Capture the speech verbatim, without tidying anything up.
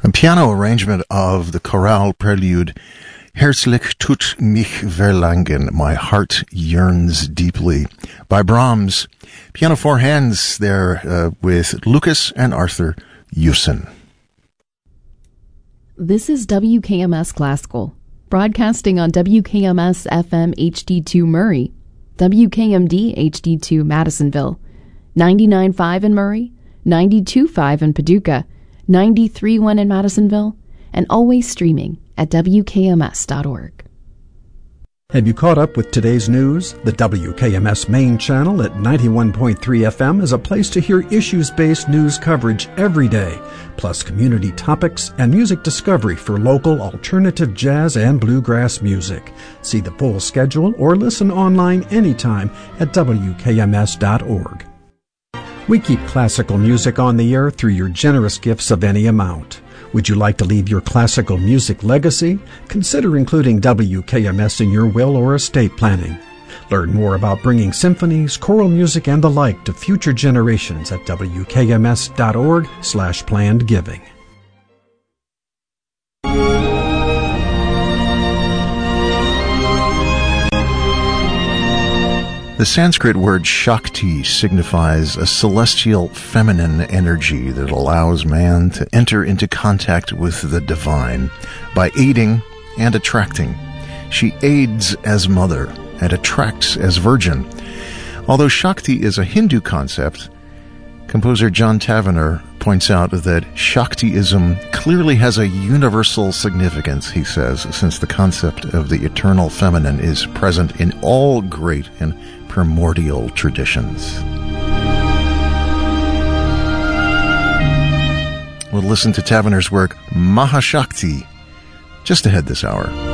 A piano arrangement of the chorale prelude Herzlich tut mich verlangen, My Heart Yearns Deeply, by Brahms. Piano four hands there uh, with Lucas and Arthur Yusen. This is W K M S Classical, broadcasting on W K M S F M H D two Murray, W K M D H D two Madisonville, ninety-nine point five in Murray, ninety-two point five in Paducah, ninety-three point one in Madisonville, and always streaming at W K M S dot org. Have you caught up with today's news? The W K M S main channel at ninety-one point three F M is a place to hear issues-based news coverage every day, plus community topics and music discovery for local alternative jazz and bluegrass music. See the full schedule or listen online anytime at W K M S dot org. We keep classical music on the air through your generous gifts of any amount. Would you like to leave your classical music legacy? Consider including W K M S in your will or estate planning. Learn more about bringing symphonies, choral music, and the like to future generations at W K M S dot org slash planned giving. The Sanskrit word Shakti signifies a celestial feminine energy that allows man to enter into contact with the divine by aiding and attracting. She aids as mother and attracts as virgin. Although Shakti is a Hindu concept, composer John Tavener points out that Shaktiism clearly has a universal significance, he says, since the concept of the eternal feminine is present in all great and primordial traditions. We'll listen to Tavener's work, Mahashakti, just ahead this hour.